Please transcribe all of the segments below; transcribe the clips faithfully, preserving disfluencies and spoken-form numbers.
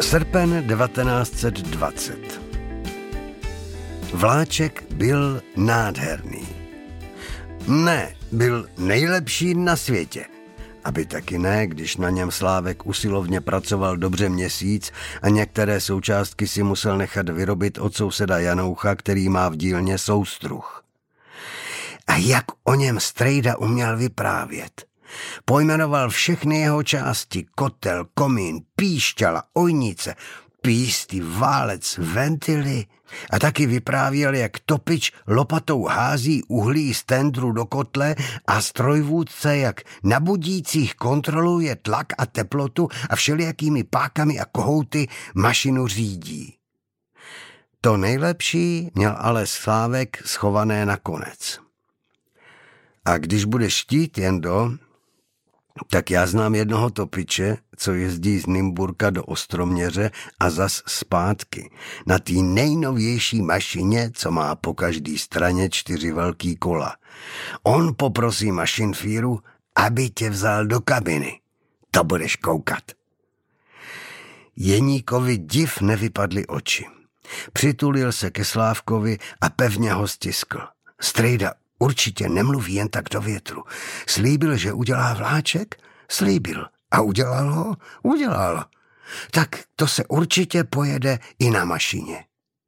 Srpen devatenáct set dvacet. Vláček byl nádherný. Ne, byl nejlepší na světě. Aby taky ne, když na něm Slávek usilovně pracoval dobře měsíc a některé součástky si musel nechat vyrobit od souseda Janoucha, který má v dílně soustruh. A jak o něm strejda uměl vyprávět. Pojmenoval všechny jeho části, kotel, komín, píšťala, ojnice, písty, válec, ventily a taky vyprávěl, jak topič lopatou hází uhlí z tendru do kotle a strojvůdce, jak na budících kontroluje tlak a teplotu a všelijakými pákami a kohouty mašinu řídí. To nejlepší měl ale Slávek schované nakonec. A když budeš chtít, Jendo, tak já znám jednoho topiče, co jezdí z Nymburka do Ostroměře a zas zpátky. Na té nejnovější mašině, co má po každé straně čtyři velký kola. On poprosí mašinfíru, aby tě vzal do kabiny. To budeš koukat. Jeníkovi div nevypadly oči. Přitulil se ke Slávkovi a pevně ho stiskl. Strejda určitě nemluví jen tak do větru. Slíbil, že udělá vláček? Slíbil. A udělal ho? Udělal. Tak to se určitě pojede i na mašině.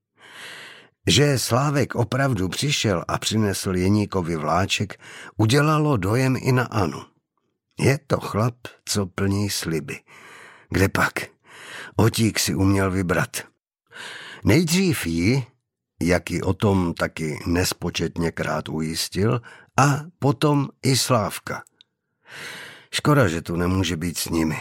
Že Slávek opravdu přišel a přinesl Jeníkovi vláček, udělalo dojem i na Anu. Je to chlap, co plní sliby. Kde pak? Otík si uměl vybrat. Nejdřív ji, jak ji o tom taky nespočetněkrát ujistil, a potom i Slávka. Škoda, že tu nemůže být s nimi.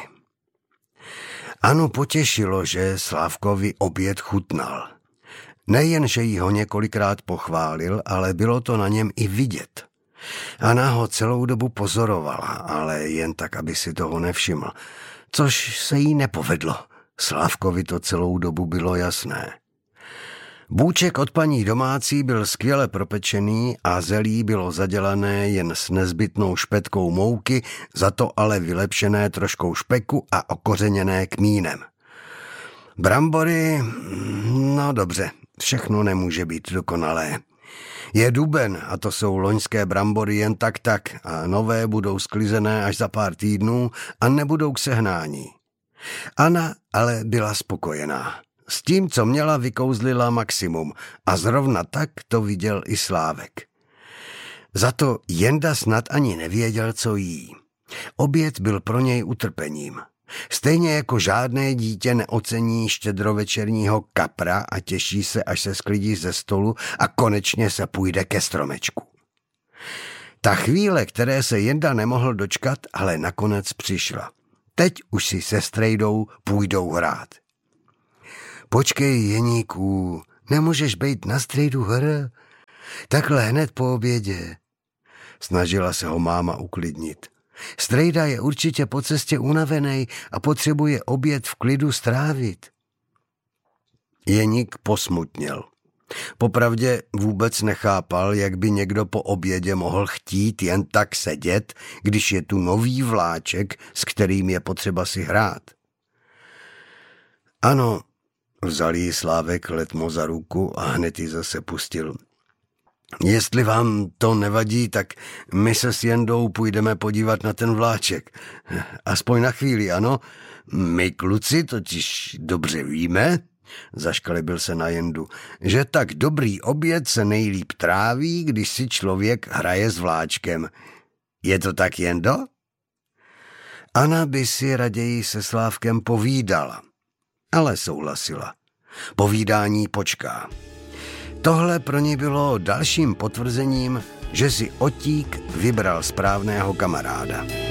Anu potěšilo, že Slávkovi oběd chutnal. Nejen, že jí ho několikrát pochválil, ale bylo to na něm i vidět. Ana ho celou dobu pozorovala, ale jen tak, aby si toho nevšiml, což se jí nepovedlo. Slávkovi to celou dobu bylo jasné. Bůček od paní domácí byl skvěle propečený a zelí bylo zadělané jen s nezbytnou špetkou mouky, za to ale vylepšené troškou špeku a okořeněné kmínem. Brambory, no dobře, všechno nemůže být dokonalé. Je duben a to jsou loňské brambory jen tak tak a nové budou sklizené až za pár týdnů a nebudou k sehnání. Ana ale byla spokojená. S tím, co měla, vykouzlila maximum a zrovna tak to viděl i Slávek. Za to Jenda snad ani nevěděl, co jí. Oběd byl pro něj utrpením. Stejně jako žádné dítě neocení štědrovečerního kapra a těší se, až se sklidí ze stolu a konečně se půjde ke stromečku. Ta chvíle, které se Jenda nemohl dočkat, ale nakonec přišla. Teď už si se strejdou půjdou hrát. Počkej, Jeníku, nemůžeš bejt na strejdu hr? Takhle hned po obědě. Snažila se ho máma uklidnit. Strejda je určitě po cestě unavenej a potřebuje oběd v klidu strávit. Jeník posmutněl. Popravdě vůbec nechápal, jak by někdo po obědě mohl chtít jen tak sedět, když je tu nový vláček, s kterým je potřeba si hrát. Ano, vzal jí Slávek letmo za ruku a hned ji zase pustil. Jestli vám to nevadí, tak my se s Jendou půjdeme podívat na ten vláček. Aspoň na chvíli, ano. My kluci totiž dobře víme, zaškalibil se na Jendu, že tak dobrý oběd se nejlíp tráví, když si člověk hraje s vláčkem. Je to tak, Jendo? Ana by si raději se Slávkem povídala, ale souhlasila. Povídání počká. Tohle pro ní bylo dalším potvrzením, že si Otík vybral správného kamaráda.